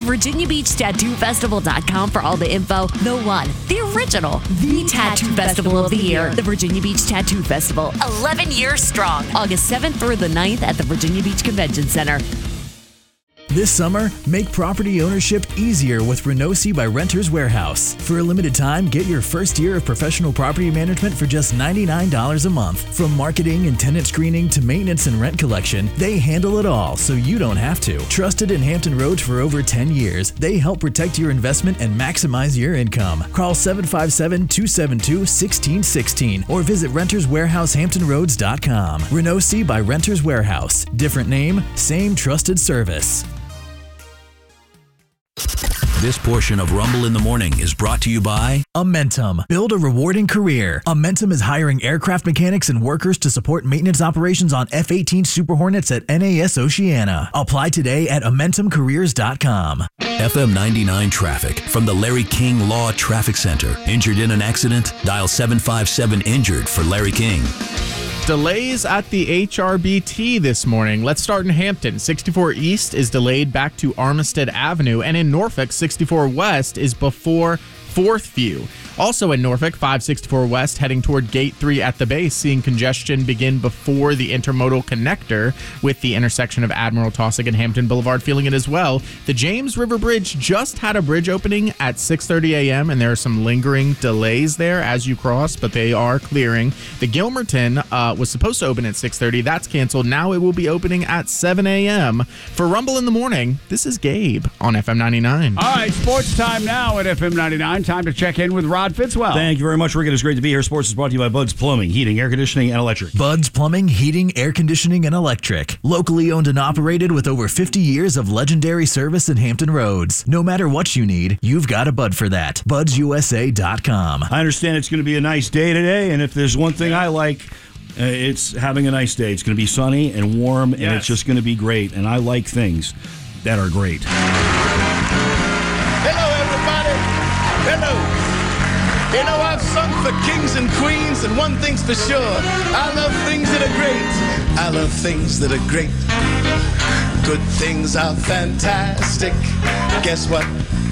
VirginiaBeachTattooFestival.com for all the info. The one, the original, the Tattoo Festival of the Year. The Virginia Beach Tattoo Festival, 11 years strong. August 7th through the 9th at the Virginia Beach Convention Center. This summer, make property ownership easier with Renosi by Renters Warehouse. For a limited time, get your first year of professional property management for just $99 a month. From marketing and tenant screening to maintenance and rent collection, they handle it all so you don't have to. Trusted in Hampton Roads for over 10 years, they help protect your investment and maximize your income. Call 757-272-1616 or visit renterswarehousehamptonroads.com. Renosi by Renters Warehouse. Different name, same trusted service. This portion of Rumble in the Morning is brought to you by Amentum. Build a rewarding career. Amentum is hiring aircraft mechanics and workers to support maintenance operations on F-18 Super Hornets at NAS Oceana. Apply today at AmentumCareers.com. FM 99 traffic from the Larry King Law Traffic Center. Injured in an accident? Dial 757-INJURED for Larry King. Delays at the HRBT this morning. Let's start in Hampton. 64 East is delayed back to Armistead Avenue, and in Norfolk, 64 West is before 4th View. Also in Norfolk, 564 West heading toward Gate 3 at the base, seeing congestion begin before the intermodal connector with the intersection of Admiral Taussig and Hampton Boulevard, feeling it as well. The James River Bridge just had a bridge opening at 6:30 a.m., and there are some lingering delays there as you cross, but they are clearing. The Gilmerton was supposed to open at 6:30. That's canceled. Now it will be opening at 7 a.m. For Rumble in the Morning, this is Gabe on FM 99. All right, sports time now at FM 99. Time to check in with Rod Fitzwell. Thank you very much, Rick. It is great to be here. Sports is brought to you by Bud's Plumbing, Heating, Air Conditioning, and Electric. Bud's Plumbing, Heating, Air Conditioning, and Electric. Locally owned and operated with over 50 years of legendary service in Hampton Roads. No matter what you need, you've got a Bud for that. BudsUSA.com. I understand it's going to be a nice day today, and if there's one thing I like, it's having a nice day. It's going to be sunny and warm, and it's just going to be great. And I like things that are great. Hello, everybody. Hello. You know, I've sung for kings and queens, and one thing's for sure, I love things that are great. I love things that are great. Good things are fantastic. Guess what?